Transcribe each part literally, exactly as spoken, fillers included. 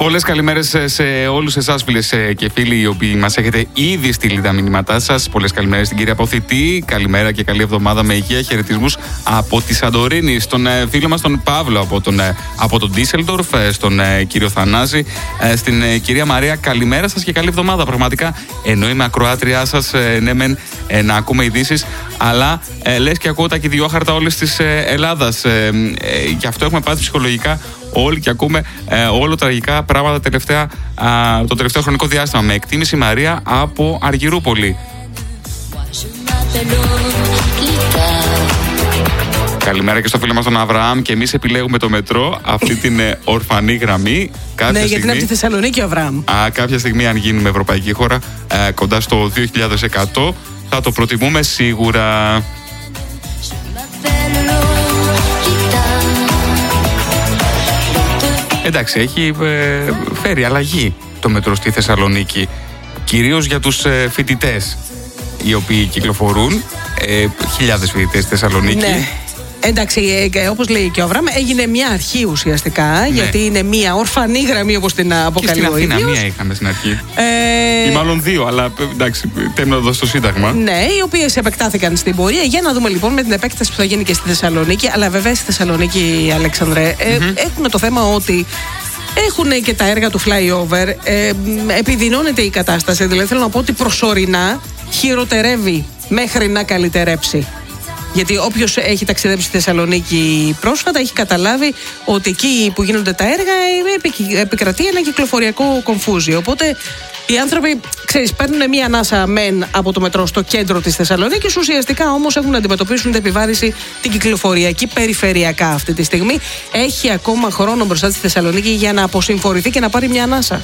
Πολλές καλημέρες σε όλους εσάς, φίλες και φίλοι, οι οποίοι μας έχετε ήδη στείλει τα μηνύματά σας. Πολλές καλημέρες στην κυρία Ποθητή. Καλημέρα και καλή εβδομάδα με υγεία. Χαιρετισμούς από τη Σαντορίνη, στον φίλο μας τον Παύλο από τον, από τον Ντίσελντορφ, στον κύριο Θανάση, στην κυρία Μαρία. Καλημέρα σας και καλή εβδομάδα. Πραγματικά, ενώ είμαι ακροάτριά σας, ναι, μεν να ακούμε ειδήσεις, αλλά λες και ακούω τα κυδιόχαρτα όλης της Ελλάδας. Γι' αυτό έχουμε πάθει ψυχολογικά όλοι και ακούμε ε, όλο τραγικά πράγματα τελευταία, α, το τελευταίο χρονικό διάστημα. Με εκτίμηση Μαρία από Αργυρούπολη. Καλημέρα και στο φίλο μας τον Αβραάμ. Και εμείς επιλέγουμε το μετρό, αυτή την ε, ορφανή γραμμή. Κάποια ναι, στιγμή, γιατί είναι από τη Θεσσαλονίκη ο Αβραάμ. Α, κάποια στιγμή, αν γίνουμε ευρωπαϊκή χώρα, ε, κοντά στο δύο χιλιάδες εκατό, θα το προτιμούμε σίγουρα. Εντάξει, έχει ε, φέρει αλλαγή το μετρό στη Θεσσαλονίκη, κυρίως για τους ε, φοιτητές οι οποίοι κυκλοφορούν, ε, χιλιάδες φοιτητές στη Θεσσαλονίκη. Ναι. Εντάξει, ε, όπως λέει και ο Αβραάμ, έγινε μια αρχή ουσιαστικά, ναι. Γιατί είναι μια ορφανή γραμμή, όπως την αποκαλεί ο ίδιος. Και στην Αθήνα μία είχαμε στην αρχή. Ε... Ή μάλλον δύο, αλλά εντάξει, τέμνω εδώ στο Σύνταγμα. Ναι, οι οποίες επεκτάθηκαν στην πορεία. Για να δούμε λοιπόν με την επέκταση που θα γίνει και στη Θεσσαλονίκη. Αλλά βέβαια στη Θεσσαλονίκη, Αλέξανδρε, ε, mm-hmm. έχουμε το θέμα ότι έχουν και τα έργα του flyover. Ε, επιδεινώνεται η κατάσταση. Δηλαδή θέλω να πω ότι προσωρινά χειροτερεύει μέχρι να καλυτερέψει. Γιατί όποιος έχει ταξιδέψει στη Θεσσαλονίκη πρόσφατα έχει καταλάβει ότι εκεί που γίνονται τα έργα επικρατεί ένα κυκλοφοριακό κομφούζιο. Οπότε οι άνθρωποι, ξέρεις, παίρνουν μία ανάσα μεν από το μετρό στο κέντρο της Θεσσαλονίκης, ουσιαστικά όμως έχουν να αντιμετωπίσουν την επιβάρηση την κυκλοφοριακή περιφερειακά αυτή τη στιγμή. Έχει ακόμα χρόνο μπροστά στη Θεσσαλονίκη για να αποσυμφορηθεί και να πάρει μια ανάσα.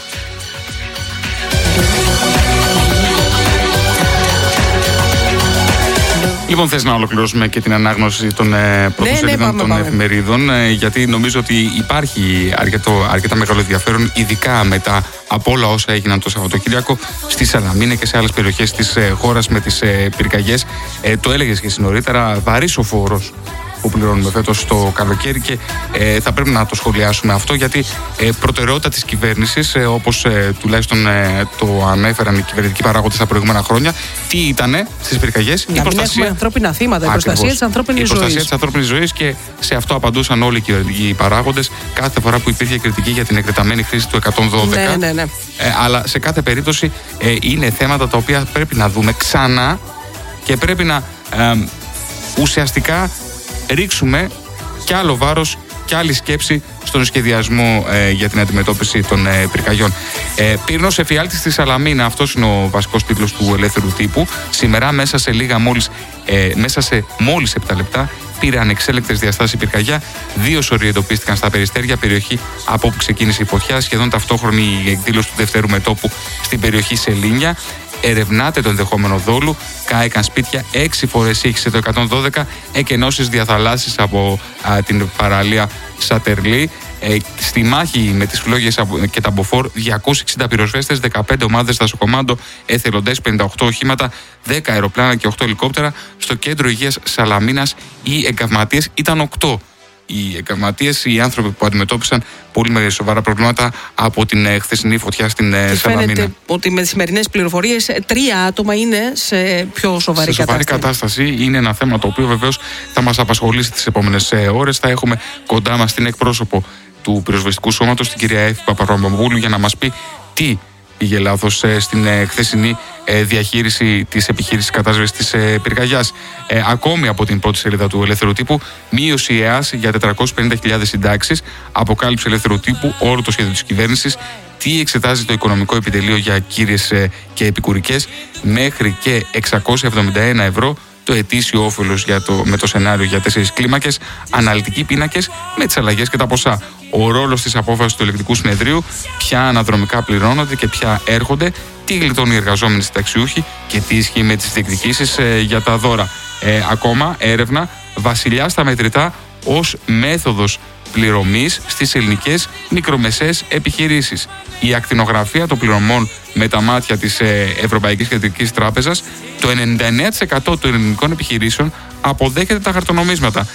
Λοιπόν, θες να ολοκληρώσουμε και την ανάγνωση των ε, πρώτων ναι, σελίδων ναι, των πάμε. εφημερίδων, ε, γιατί νομίζω ότι υπάρχει αρκετό, αρκετά μεγάλο ενδιαφέρον, ειδικά μετά από όλα όσα έγιναν το Σαββατοκύριακο στη Σαλαμίνα και σε άλλες περιοχές της ε, χώρας με τις ε, πυρκαγιές. Ε, το έλεγες και εσύ νωρίτερα, βαρύς ο φόρος που πληρώνουμε φέτος το καλοκαίρι και ε, θα πρέπει να το σχολιάσουμε αυτό, γιατί ε, προτεραιότητα της κυβέρνησης, ε, όπως ε, τουλάχιστον ε, το ανέφεραν οι κυβερνητικοί παράγοντες τα προηγούμενα χρόνια, τι ήτανε στις πυρκαγιές? Να μην έχουμε ανθρώπινα θύματα, η προστασία της ανθρώπινης ζωής. Η προστασία της ανθρώπινης ζωής, και σε αυτό απαντούσαν όλοι οι κυβερνητικοί παράγοντες κάθε φορά που υπήρχε κριτική για την εκτεταμένη χρήση του εκατόν δώδεκα. Ναι, ναι, ναι. Ε, αλλά σε κάθε περίπτωση ε, είναι θέματα τα οποία πρέπει να δούμε ξανά και πρέπει να ε, ουσιαστικά ρίξουμε κι άλλο βάρος και άλλη σκέψη στον σχεδιασμό ε, για την αντιμετώπιση των ε, πυρκαγιών. Ε, Πύρνος εφιάλτης στη Σαλαμίνα, αυτός είναι ο βασικός τίτλος του Ελεύθερου Τύπου. Σήμερα μέσα σε λίγα μόλις, ε, μέσα σε μόλις επτά λεπτά πήρε ανεξέλεκτες διαστάσεις η πυρκαγιά. Δύο σωροί εντοπίστηκαν στα Περιστέρια, περιοχή από όπου ξεκίνησε η φωτιά. Σχεδόν ταυτόχρονη η εκδήλωση του δεύτερου μετώπου στην περιοχή Σελήνια. Ερευνάται το ενδεχόμενο δόλου. Κάηκαν σπίτια, έξι φορές ήχησε το εκατόν δώδεκα, εκενώσεις διαθαλάσσης από α, την παραλία Σατερλή. Ε, στη μάχη με τις φλόγες και τα μποφόρ, διακόσιοι εξήντα πυροσβέστες, δεκαπέντε ομάδες δασοκομάντο, εθελοντές, πενήντα οκτώ οχήματα, δέκα αεροπλάνα και οκτώ ελικόπτερα. Στο κέντρο υγείας Σαλαμίνας οι εγκαυματίες ήταν οκτώ. Οι εγκαυματίες, οι άνθρωποι που αντιμετώπισαν πολύ μεγάλα σοβαρά προβλήματα από την ε, χθεσινή φωτιά στην ε, Σαλαμίνα. Φαίνεται ότι με τις σημερινές πληροφορίες τρία άτομα είναι σε πιο σοβαρή σε κατάσταση. σοβαρή κατάσταση. Είναι ένα θέμα το οποίο βεβαίως θα μας απασχολήσει τις επόμενες ε, ώρες. Θα έχουμε κοντά μας την εκπρόσωπο του πυροσβεστικού σώματος, την κυρία Εύη Παπαρομαμπούλου, για να μας πει τι πήγε λάθος ε, στην ε, χθεσινή ε, διαχείριση της επιχείρησης κατάσβεσης της ε, πυρκαγιάς. Ε, ακόμη από την πρώτη σελίδα του Ελεύθερου Τύπου, μείωση ΕΑΣ για τετρακόσιες πενήντα χιλιάδες συντάξεις, αποκάλυψη Ελεύθερου Τύπου, όλο το σχέδιο της κυβέρνησης, τι εξετάζει το οικονομικό επιτελείο για κύριες ε, και επικουρικές, μέχρι και εξακόσια εβδομήντα ένα ευρώ το ετήσιο όφελος για το, με το σενάριο για τέσσερις κλίμακες, αναλυτικοί πίνακες με τις αλλαγές και τα ποσά. Ο ρόλος της απόφασης του Ελεκτικού Συνεδρίου, ποια αναδρομικά πληρώνονται και ποια έρχονται, τι γλιτώνουν οι εργαζόμενοι συνταξιούχοι και τι ισχύει με τις διεκδικήσεις ε, για τα δώρα. Ε, ακόμα έρευνα, βασιλιά στα μετρητά ως μέθοδος πληρωμής στις ελληνικές μικρομεσαίες επιχειρήσεις. Η ακτινογραφία των πληρωμών με τα μάτια της Ευρωπαϊκής Κεντρικής Τράπεζας, το ενενήντα εννέα τοις εκατό των ελληνικών επιχειρήσεων αποδέχεται τα χαρτονομίσματα.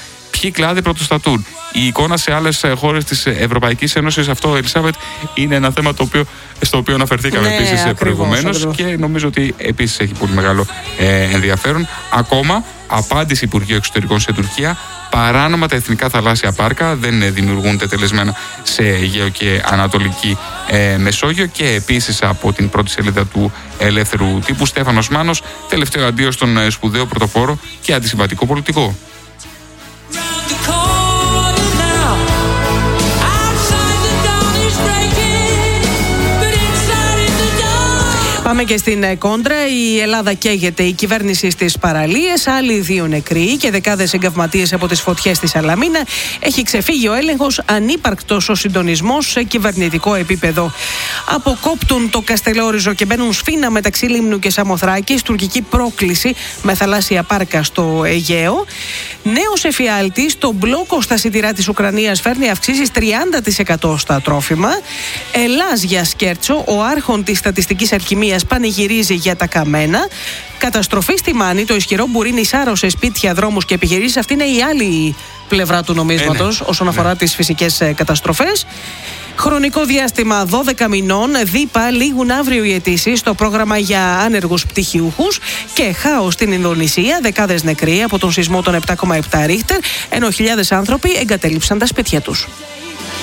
Ποιοι κλάδοι πρωτοστατούν. Η εικόνα σε άλλες χώρες της Ευρωπαϊκής Ένωσης, αυτό, Ελισάβετ, είναι ένα θέμα το οποίο, στο οποίο αναφερθήκαμε ναι, επίσης προηγουμένως και νομίζω ότι επίσης έχει πολύ μεγάλο ε, ενδιαφέρον. Ακόμα, απάντηση Υπουργείου Εξωτερικών σε Τουρκία. Παράνομα τα εθνικά θαλάσσια πάρκα δεν δημιουργούν τετελεσμένα σε Αιγαίο και Ανατολική ε, Μεσόγειο. Και επίσης από την πρώτη σελίδα του Ελεύθερου Τύπου, Στέφανος Μάνος, τελευταίο αντίο στον σπουδαίο πρωτοπόρο και αντισυμβατικό πολιτικό. Πάμε και στην κόντρα. Η Ελλάδα καίγεται, η κυβέρνηση στις παραλίες, άλλοι δύο νεκροί και δεκάδες εγκαυματίες από τις φωτιές στη Σαλαμίνα. Έχει ξεφύγει ο έλεγχος, ανύπαρκτος ο συντονισμός σε κυβερνητικό επίπεδο. Αποκόπτουν το Καστελόριζο και μπαίνουν σφήνα μεταξύ Λίμνου και Σαμοθράκης. Τουρκική πρόκληση με θαλάσσια πάρκα στο Αιγαίο. Νέος εφιάλτης, το μπλόκο στα σιτηρά της Ουκρανίας φέρνει αυξήσεις τριάντα τοις εκατό στα τρόφιμα. Ελλάς για Σκέρτσο, ο άρχον της στατιστικής αλχημίας πανηγυρίζει για τα καμένα. Καταστροφή στη Μάνη, το ισχυρό μπουρίνι σάρωσε σπίτια, δρόμους και επιχειρήσεις. Αυτή είναι η άλλη πλευρά του νομίσματος, ε, ναι. όσον αφορά ναι. τις φυσικές καταστροφές. Χρονικό διάστημα δώδεκα μηνών, δίπα λήγουν αύριο οι αιτήσεις στο πρόγραμμα για άνεργους πτυχιούχους και χάος στην Ινδονησία, δεκάδες νεκροί από τον σεισμό των επτά κόμμα επτά Ρίχτερ, ενώ χιλιάδες άνθρωποι εγκατέλειψαν τα σπίτια τους.